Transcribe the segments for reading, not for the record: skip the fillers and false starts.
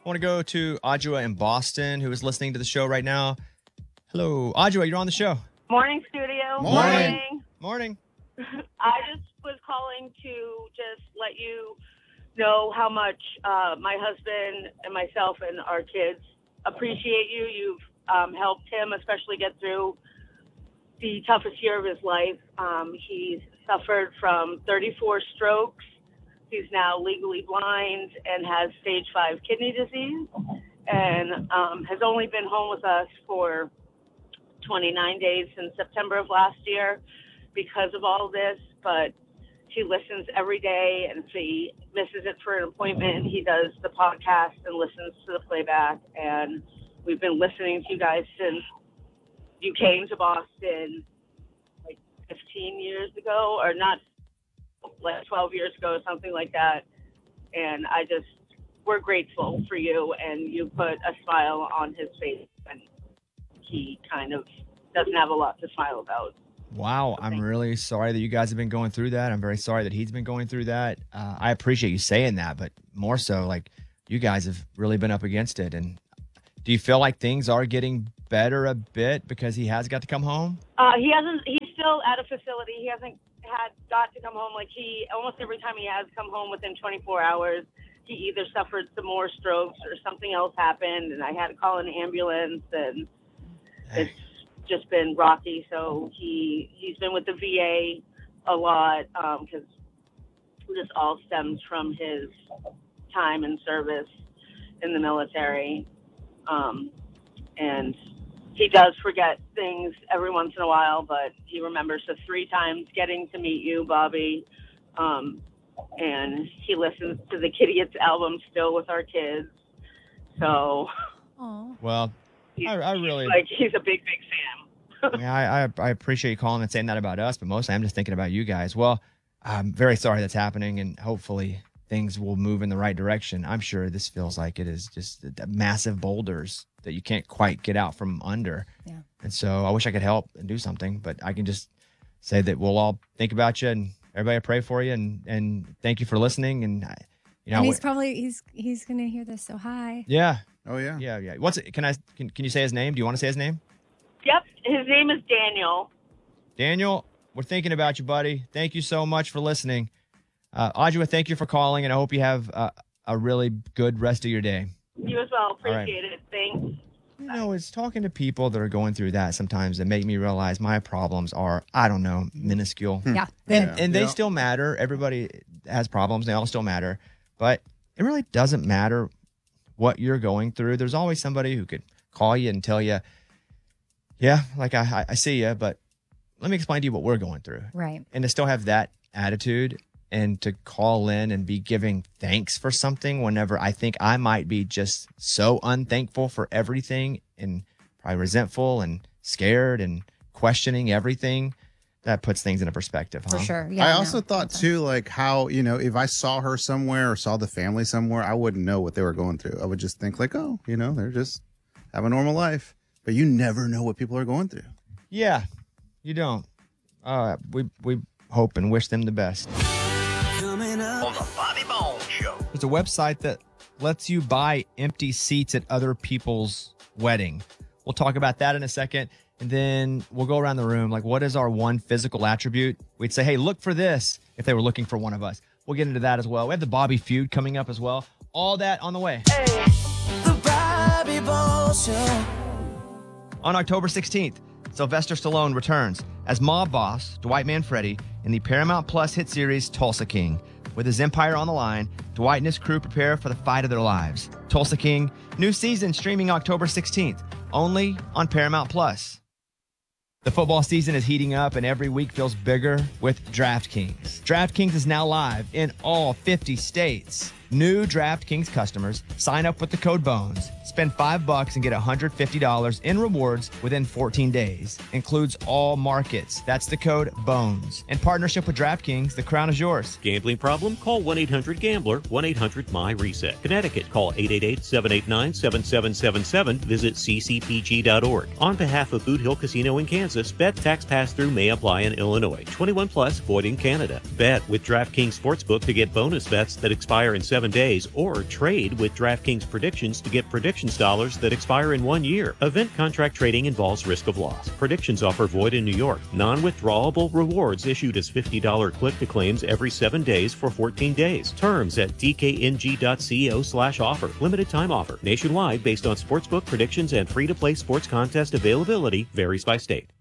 want to go to Adjua in Boston, who is listening to the show right now. Hello, Adjua, you're on the show. Morning, studio. Morning. I just was calling to just let you know how much my husband and myself and our kids appreciate you. You've helped him especially get through the toughest year of his life. He's suffered from 34 strokes. He's now legally blind and has stage 5 kidney disease and has only been home with us for 29 days since September of last year because of all this. But he listens every day, and if he misses it for an appointment, he does the podcast and listens to the playback. And we've been listening to you guys since you came to Boston like 15 years ago, or not, like 12 years ago, something like that. And we're grateful for you, and you put a smile on his face, and he kind of doesn't have a lot to smile about. Wow, I'm really sorry that you guys have been going through that. I'm very sorry that he's been going through that. I appreciate you saying that, but more so, like, you guys have really been up against it. And do you feel like things are getting better a bit because he has got to come home? He's still at a facility. He hasn't got to come home. Like, almost every time he has come home within 24 hours, he either suffered some more strokes or something else happened, and I had to call an ambulance, and it's just been rocky. So he's been with the VA a lot because this all stems from his time and service in the military. And he does forget things every once in a while, but he remembers the 3 times getting to meet you, Bobby. And he listens to the Kidiots album still with our kids. So, well, I really he's a big fan. I appreciate you calling and saying that about us, but mostly I'm just thinking about you guys. Well, I'm very sorry that's happening, and hopefully things will move in the right direction. I'm sure this feels like it is just massive boulders that you can't quite get out from under. Yeah. And so I wish I could help and do something, but I can just say that we'll all think about you, and everybody pray for you, and thank you for listening. And and he's probably he's gonna hear this. So hi. Yeah. Oh yeah. Yeah. Can you say his name? Do you want to say his name? Yep. His name is Daniel. Daniel, we're thinking about you, buddy. Thank you so much for listening. Adjua, thank you for calling, and I hope you have a really good rest of your day. You as well. Appreciate it. Thanks. You know, it's talking to people that are going through that sometimes that make me realize my problems are, I don't know, minuscule. Yeah. And they still matter. Everybody has problems. They all still matter. But it really doesn't matter what you're going through. There's always somebody who could call you and tell you, yeah, like I see you, but let me explain to you what we're going through. Right. And to still have that attitude and to call in and be giving thanks for something whenever I think I might be just so unthankful for everything and probably resentful and scared and questioning everything, that puts things into perspective. For sure. Yeah, I also thought too, like how, if I saw her somewhere or saw the family somewhere, I wouldn't know what they were going through. I would just think like, oh, they're just have a normal life. But you never know what people are going through. Yeah, you don't. We hope and wish them the best. Coming up on the Bobby Bones Show. There's a website that lets you buy empty seats at other people's wedding. We'll talk about that in a second. And then we'll go around the room. Like, what is our one physical attribute? We'd say, hey, look for this if they were looking for one of us. We'll get into that as well. We have the Bobby feud coming up as well. All that on the way. Hey, the Bobby Bones Show. On October 16th, Sylvester Stallone returns as mob boss Dwight Manfredi in the Paramount Plus hit series Tulsa King. With his empire on the line, Dwight and his crew prepare for the fight of their lives. Tulsa King, new season streaming October 16th, only on Paramount Plus. The football season is heating up, and every week feels bigger with DraftKings. DraftKings is now live in all 50 states. New DraftKings customers sign up with the code BONES. Spend $5 and get $150 in rewards within 14 days. Includes all markets. That's the code BONES. In partnership with DraftKings, the crown is yours. Gambling problem? Call 1-800-GAMBLER, 1-800-MY-RESET. Connecticut, call 888-789-7777. Visit ccpg.org. On behalf of Boot Hill Casino in Kansas, bet tax pass-through may apply in Illinois. 21 plus, void in Canada. Bet with DraftKings Sportsbook to get bonus bets that expire in 7 7 days, or trade with DraftKings predictions to get predictions dollars that expire in 1 year. Event contract trading involves risk of loss. Predictions offer void in New York. Non-withdrawable rewards issued as $50 click-to-claims every 7 days for 14 days. Terms at dkng.co/offer. Limited time offer. Nationwide based on sportsbook predictions and free-to-play sports contest availability varies by state.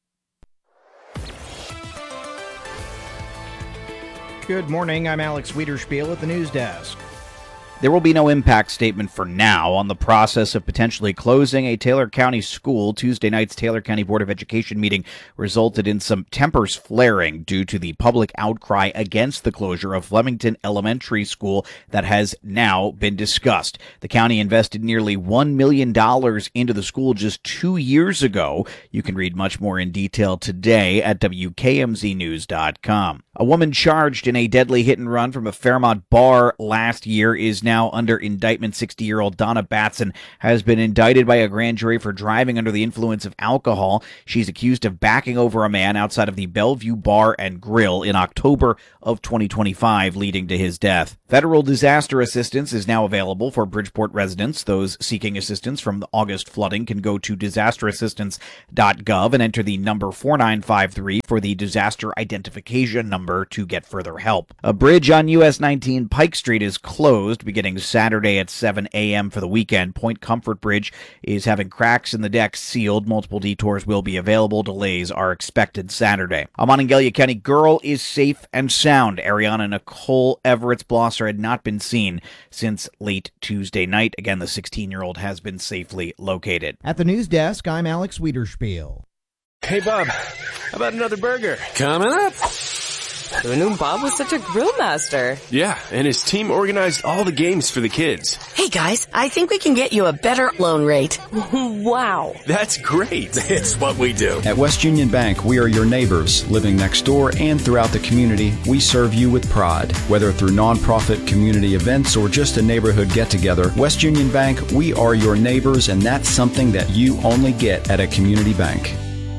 Good morning. I'm Alex Wiederspiel at the news desk. There will be no impact statement for now on the process of potentially closing a Taylor County school. Tuesday night's Taylor County Board of Education meeting resulted in some tempers flaring due to the public outcry against the closure of Flemington Elementary School that has now been discussed. The county invested nearly $1 million into the school just 2 years ago. You can read much more in detail today at WKMZnews.com. A woman charged in a deadly hit and run from a Fairmont bar last year is now under indictment. 60-year-old Donna Batson has been indicted by a grand jury for driving under the influence of alcohol. She's accused of backing over a man outside of the Bellevue Bar and Grill in October of 2025, leading to his death. Federal disaster assistance is now available for Bridgeport residents. Those seeking assistance from the August flooding can go to disasterassistance.gov and enter the number 4953 for the disaster identification number to get further help. A bridge on US 19 Pike Street is closed beginning Saturday at 7 a.m. for the weekend. Point Comfort Bridge is having cracks in the deck sealed. Multiple detours will be available. Delays are expected Saturday. A Monongalia County girl is safe and sound. Ariana Nicole Everett's Blosser had not been seen since late Tuesday night. Again, the 16-year-old has been safely located. At the news desk, I'm Alex Wiederspiel. Hey, Bob, how about another burger? Coming up. Who knew Bob was such a grill master? Yeah, and his team organized all the games for the kids. Hey guys, I think we can get you a better loan rate. Wow. That's great. It's what we do. At West Union Bank, we are your neighbors. Living next door and throughout the community, we serve you with pride. Whether through nonprofit community events or just a neighborhood get-together, West Union Bank, we are your neighbors, and that's something that you only get at a community bank.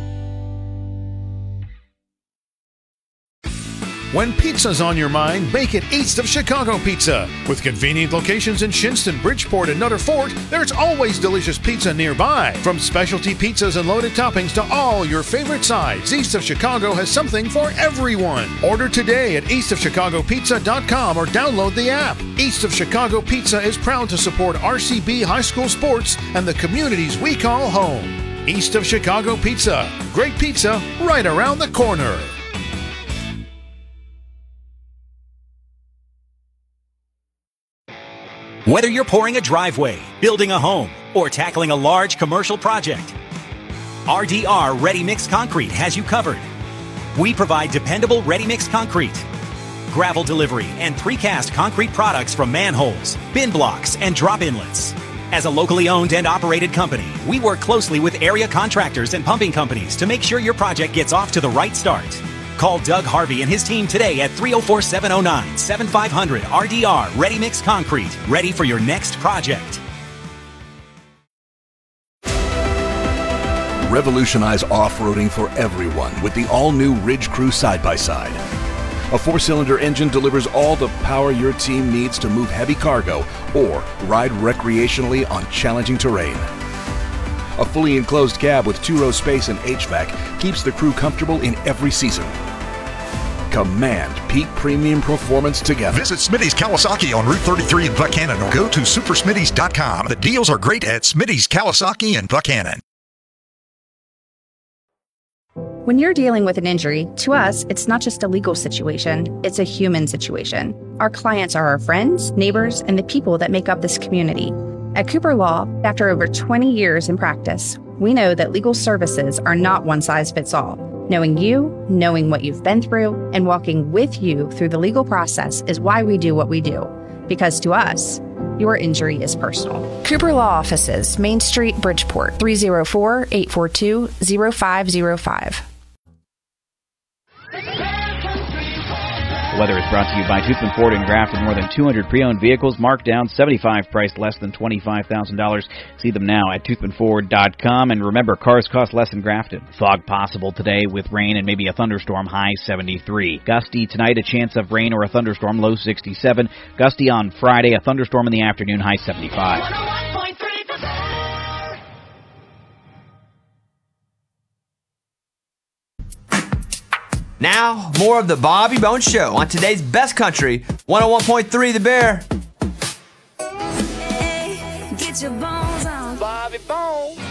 When pizza's on your mind, make it East of Chicago Pizza. With convenient locations in Shinston, Bridgeport, and Nutter Fort, there's always delicious pizza nearby. From specialty pizzas and loaded toppings to all your favorite sides, East of Chicago has something for everyone. Order today at eastofchicagopizza.com or download the app. East of Chicago Pizza is proud to support RCB high school sports and the communities we call home. East of Chicago Pizza. Great pizza right around the corner. Whether you're pouring a driveway, building a home, or tackling a large commercial project, RDR Ready Mix Concrete has you covered. We provide dependable ready mix concrete, gravel delivery, and precast concrete products from manholes, bin blocks, and drop inlets. As a locally owned and operated company, we work closely with area contractors and pumping companies to make sure your project gets off to the right start. Call Doug Harvey and his team today at 304-709-7500 RDR Ready Mix Concrete. Ready for your next project. Revolutionize off-roading for everyone with the all-new Ridge Crew side-by-side. A 4-cylinder engine delivers all the power your team needs to move heavy cargo or ride recreationally on challenging terrain. A fully enclosed cab with 2-row space and HVAC keeps the crew comfortable in every season. Command peak premium performance together. Visit Smitty's Kawasaki on Route 33 in Buchanan or go to supersmitty's.com. The deals are great at Smitty's Kawasaki in Buchanan. When you're dealing with an injury, to us, it's not just a legal situation, it's a human situation. Our clients are our friends, neighbors, and the people that make up this community. At Cooper Law, after over 20 years in practice, we know that legal services are not one size fits all. Knowing you, knowing what you've been through, and walking with you through the legal process is why we do what we do. Because to us, your injury is personal. Cooper Law Offices, Main Street, Bridgeport, 304-842-0505. The weather is brought to you by Toothman Ford in Grafton. More than 200 pre-owned vehicles marked down, 75 priced less than $25,000. See them now at toothmanford.com. And remember, cars cost less in Grafton. Fog possible today with rain and maybe a thunderstorm, high 73. Gusty tonight, a chance of rain or a thunderstorm, low 67. Gusty on Friday, a thunderstorm in the afternoon, high 75. Now, more of the Bobby Bones Show on today's Best Country, 101.3 The Bear. Get your bones on. Bobby Bones.